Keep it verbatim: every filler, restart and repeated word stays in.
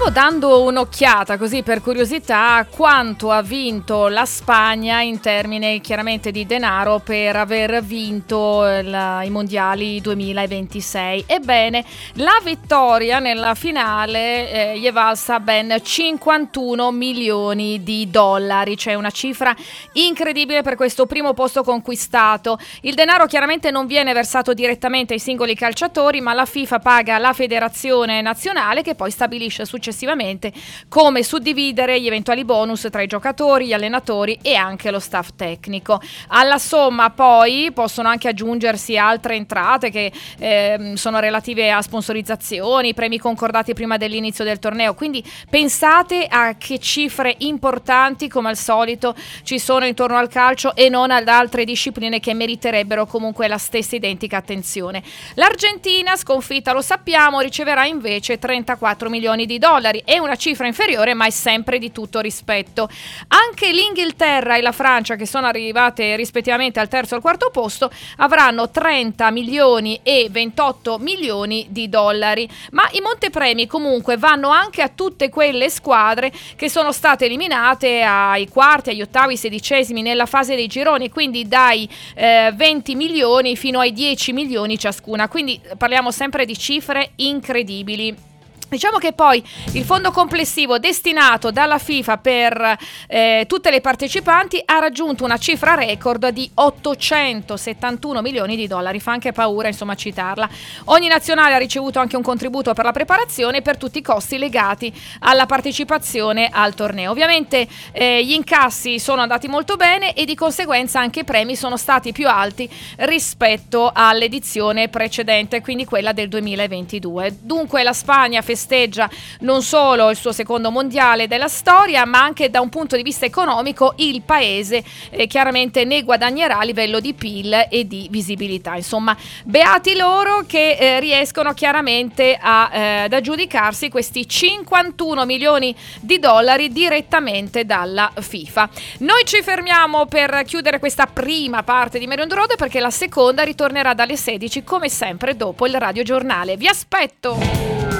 stavo dando un'occhiata così per curiosità a quanto ha vinto la Spagna in termini chiaramente di denaro per aver vinto il, i mondiali duemilaventisei. Ebbene, la vittoria nella finale eh, gli è valsa ben cinquantuno milioni di dollari, cioè una cifra incredibile per questo primo posto conquistato. Il denaro chiaramente non viene versato direttamente ai singoli calciatori, ma la FIFA paga la federazione nazionale, che poi stabilisce successivamente come suddividere gli eventuali bonus tra i giocatori, gli allenatori e anche lo staff tecnico. Alla somma poi possono anche aggiungersi altre entrate che eh, sono relative a sponsorizzazioni, premi concordati prima dell'inizio del torneo, quindi pensate a che cifre importanti come al solito ci sono intorno al calcio e non ad altre discipline che meriterebbero comunque la stessa identica attenzione. L'Argentina, sconfitta lo sappiamo, riceverà invece trentaquattro milioni di dollari, è una cifra inferiore ma è sempre di tutto rispetto. Anche l'Inghilterra e la Francia, che sono arrivate rispettivamente al terzo e al quarto posto, avranno trenta milioni e ventotto milioni di dollari, ma i montepremi comunque vanno anche a tutte quelle squadre che sono state eliminate ai quarti, agli ottavi, sedicesimi nella fase dei gironi, quindi dai eh, venti milioni fino ai dieci milioni ciascuna, quindi parliamo sempre di cifre incredibili. Diciamo che poi il fondo complessivo destinato dalla FIFA per eh, tutte le partecipanti ha raggiunto una cifra record di ottocentosettantuno milioni di dollari. Fa anche paura, insomma, citarla. Ogni nazionale ha ricevuto anche un contributo per la preparazione e per tutti i costi legati alla partecipazione al torneo. Ovviamente eh, gli incassi sono andati molto bene e di conseguenza anche i premi sono stati più alti rispetto all'edizione precedente, quindi quella del duemilaventidue. Dunque la Spagna festeggia non solo il suo secondo mondiale della storia, ma anche da un punto di vista economico il paese eh, chiaramente ne guadagnerà a livello di P I L e di visibilità. Insomma, beati loro che eh, riescono chiaramente a, eh, ad aggiudicarsi questi cinquantuno milioni di dollari direttamente dalla FIFA. Noi ci fermiamo per chiudere questa prima parte di Merry on the Road, perché la seconda ritornerà dalle sedici come sempre dopo il radiogiornale. Vi aspetto!